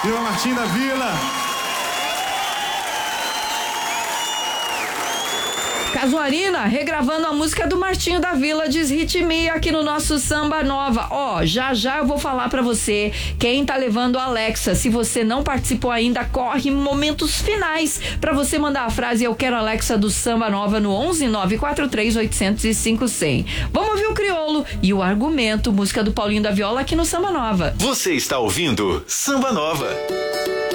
Viva Martinho da Vila! Casuarina, regravando a música do Martinho da Vila, diz Ritmia aqui no nosso Samba Nova. Já eu vou falar pra você quem tá levando a Alexa. Se você não participou ainda, corre momentos finais pra você mandar a frase "Eu quero Alexa" do Samba Nova no 11 943 800 5100. Vamos ouvir o Criolo e o Argumento, música do Paulinho da Viola aqui no Samba Nova. Você está ouvindo Samba Nova.